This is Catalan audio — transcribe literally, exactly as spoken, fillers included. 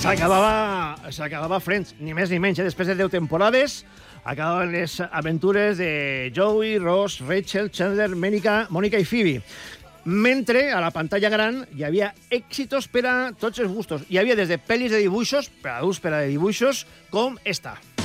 S'acabava s'acabava Friends, ni més ni menys. Eh? Després de deu temporades, acabaven les aventures de Joey, Ross, Rachel, Chandler, Mònica, Mònica i Phoebe. Mentre a la pantalla gran hi havia èxitos per a tots els gustos. Hi havia des de pel·lis de dibuixos, per a adults, per a de dibuixos, com esta.